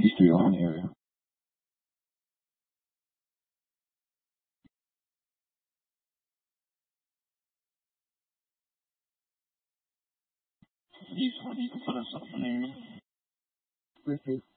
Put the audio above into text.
Used to be one area. You can put us up on area.